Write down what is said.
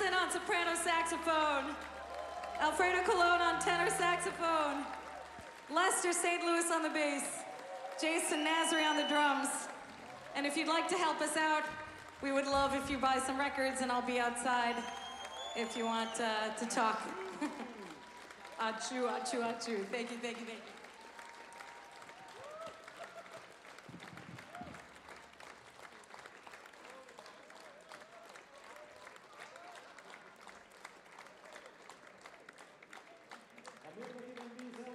Johnson on soprano saxophone. Alfredo Colon on tenor saxophone. Lester St. Louis on the bass. Jason Nasri on the drums. And if you'd like to help us out, we would love if you buy some records, and I'll be outside if you want to talk. Achoo, achoo, achoo. Thank you, thank you, thank you.